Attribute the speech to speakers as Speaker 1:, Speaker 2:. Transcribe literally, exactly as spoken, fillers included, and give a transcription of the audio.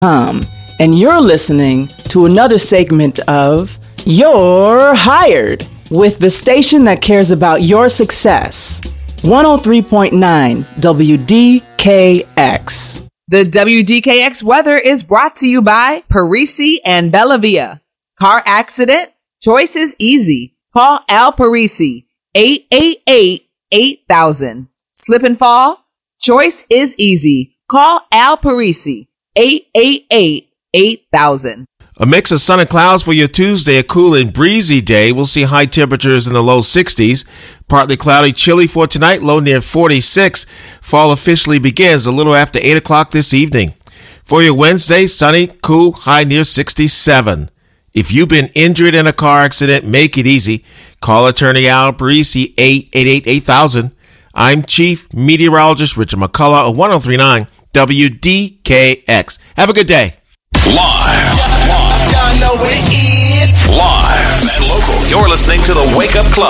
Speaker 1: Um, and you're listening to another segment of You're Hired with the station that cares about your success. one oh three point nine W D K X.
Speaker 2: The W D K X weather is brought to you by Parisi and Bellavia. Car accident? Choice is easy. Call Al Parisi, eight eight eight, eight thousand. Slip and fall? Choice is easy. Call Al Parisi, eight eight eight, eight thousand.
Speaker 3: A mix of sun and clouds for your Tuesday, a cool and breezy day. We'll see high temperatures in the low sixties. Partly cloudy, chilly for tonight, low near forty-six. Fall officially begins a little after eight o'clock this evening. For your Wednesday, sunny, cool, high near sixty-seven. If you've been injured in a car accident, make it easy. Call attorney Al Parisi, eight eight eight, eight thousand. I'm Chief Meteorologist Richard McCullough of one oh three point nine W D K X. Have a good day.
Speaker 4: Live. Y'all know what it is. Live and local. You're listening to the Wake Up Club.